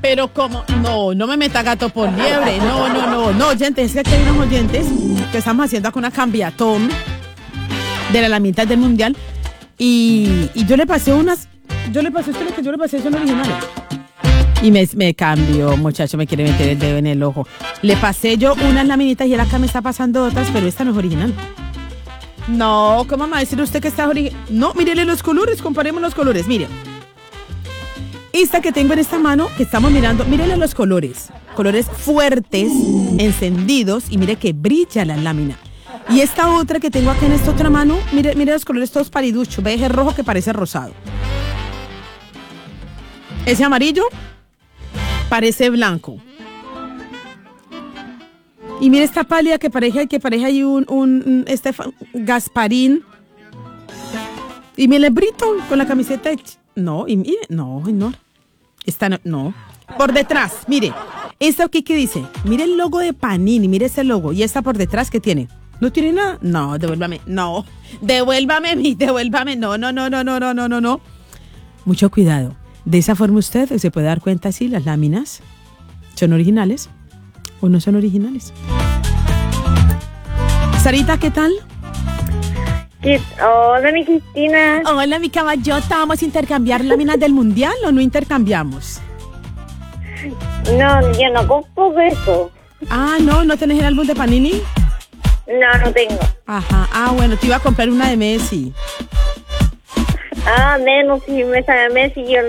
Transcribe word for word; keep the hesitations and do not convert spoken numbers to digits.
Pero como, no, no me meta gato por liebre, no, no, no, no, oyentes, es que aquí hay unos oyentes que estamos haciendo acá una cambiatón de la mitad del mundial y, y yo le pasé unas, yo le pasé, esto lo que yo le pasé son originales. Y me, me cambió, muchacho, me quiere meter el dedo en el ojo. Le pasé yo unas laminitas y él acá me está pasando otras, pero esta no es original. No, ¿cómo me va a decir usted que está original? No, mírele los colores, comparemos los colores, mire. Esta que tengo en esta mano, que estamos mirando, mírele los colores. Colores fuertes, encendidos, y mire que brilla la lámina. Y esta otra que tengo acá en esta otra mano, mire, mire los colores todos paliduchos, ve ese rojo que parece rosado. Ese amarillo parece blanco. Y mire esta pálida que parece, que parece ahí un, un, un este Gasparín. Y mire el Britton con la camiseta. De... No, y mire, no, no. Esta no, no. Por detrás, mire. Esta aquí que dice, mire el logo de Panini, mire ese logo. Y esta por detrás, ¿qué tiene? ¿No tiene nada? No, devuélvame. No, devuélvame, mi, devuélvame. No, no, no, no, no, no, no, no, no. Mucho cuidado. De esa forma usted se puede dar cuenta si las láminas son originales o no son originales. Sarita, ¿qué tal? Hola, mi Cristina. Hola, mi caballota. ¿Vamos a intercambiar láminas del mundial o no intercambiamos? No, yo no compro eso. Ah, no, ¿no tenés el álbum de Panini? No, no tengo. Ajá, ah, bueno, te iba a comprar una de Messi. Ah, menos si me sale Messi, yo